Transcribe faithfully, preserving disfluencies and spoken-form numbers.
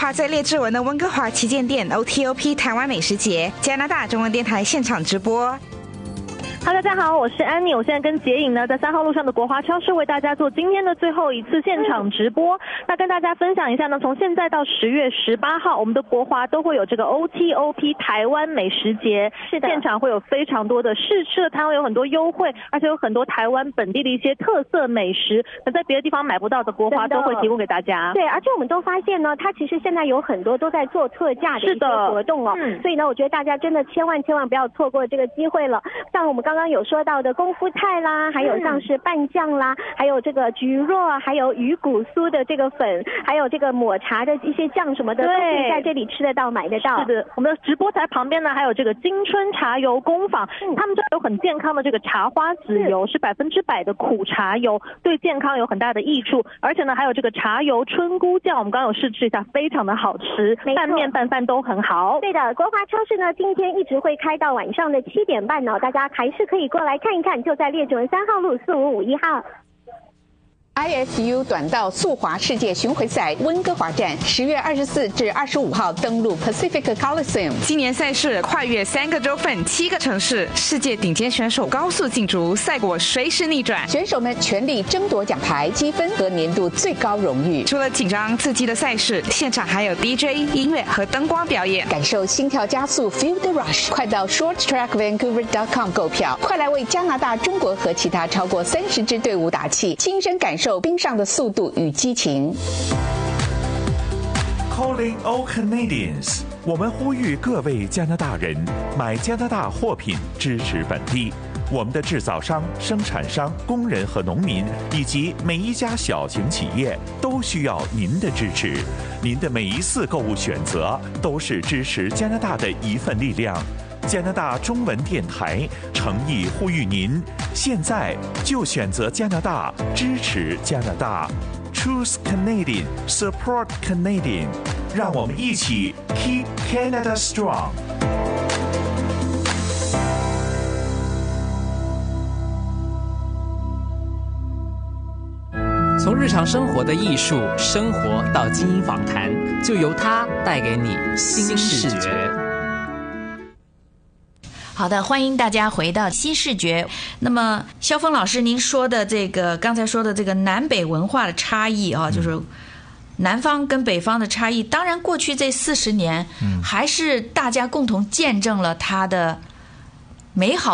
华在列治文的温哥华旗舰店 O T O P 台湾美食节，加拿大中文电台现场直播。 Hello， 大家好，我是安妮，我现在跟杰颖呢在三号路上的国华超市为大家做今天的最后一次现场直播。那跟大家分享一下呢，从现在到十月十八号，我们的国华都会有这个 O T O P 台湾美食节，是的，现场会有非常多的试吃的摊位，有很多优惠，而且有很多台湾本地的一些特色美食，那在别的地方买不到的国华都会提供给大家。 对，而且我们都发现呢，它其实现在有很多都在做特价的一些活动哦，嗯，所以呢，我觉得大家真的千万千万不要错过这个机会了。像我们刚刚有说到的功夫菜啦，还有像是拌酱啦，嗯、还有这个菊若，还有鱼骨酥的这个粉，还有这个抹茶的一些酱什么的，都可以在这里吃得到、买得到。 是的，我们的直播台旁边呢，还有这个金春茶油工坊，嗯、他们这有很健康的这个茶花籽油，是百分之百的苦茶油，对健康有很大的益处。而且呢，还有这个茶油春菇酱，我们刚刚有试吃一下，非常的好吃，拌面拌饭都很好。 对的，国华超市呢，今天一直会开到晚上的七点半呢，大家还是可以过来看一看，就在列治文三号路四五五一号。 I S U 短道速滑世界巡回赛温哥华站十月二十四至二十五号登陆 Pacific Coliseum。 今年赛事跨越三个州份、七个城市，世界顶尖选手高速竞逐，赛果随时逆转， 选手们全力争夺奖牌、积分和年度最高荣誉。 除了紧张刺激的赛事，现场还有 D J 音乐和灯光表演， 感受心跳加速 ，Feel the rush。快到 short track vancouver dot com 购票，快来为加拿大、中国和其他超过三十支队伍打气，亲身感受冰上的速度与激情。 Calling all Canadians， 我们呼吁各位加拿大人买加拿大货品，支持本地。我们的制造商、生产商、工人和农民，以及每一家小型企业都需要您的支持。您的每一次购物选择都是支持加拿大的一份力量。加拿大中文电台诚意呼吁您，现在就选择加拿大，支持加拿大。Choose Canadian, support Canadian， 让我们一起 Keep Canada Strong。 从日常生活的艺术生活到精英访谈，就由它带给你新视觉。 好的，欢迎大家回到新视觉。那么萧峰老师，您说的这个刚才说的这个南北文化的差异啊，就是南方跟北方的差异，当然过去这四十年，还是大家共同见证了它的美好